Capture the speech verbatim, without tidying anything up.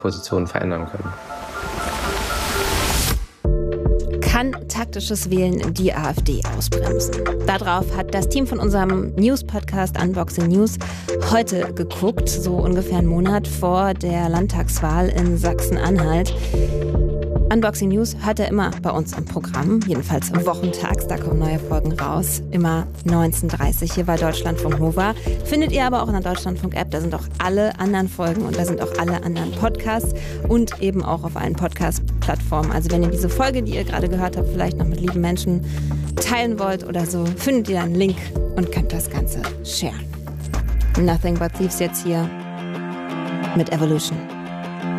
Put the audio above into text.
Positionen verändern können. Kann taktisches Wählen die AfD ausbremsen? Darauf hat das Team von unserem News-Podcast Unboxing News heute geguckt, so ungefähr einen Monat vor der Landtagswahl in Sachsen-Anhalt. Unboxing News hört ihr immer bei uns im Programm, jedenfalls wochentags, da kommen neue Folgen raus, immer neunzehn Uhr dreißig hier bei Deutschlandfunk Nova. Findet ihr aber auch in der Deutschlandfunk-App, da sind auch alle anderen Folgen und da sind auch alle anderen Podcasts und eben auch auf allen Podcast-Plattformen. Also wenn ihr diese Folge, die ihr gerade gehört habt, vielleicht noch mit lieben Menschen teilen wollt oder so, findet ihr einen Link und könnt das Ganze sharen. Nothing But Thieves jetzt hier mit Evolution.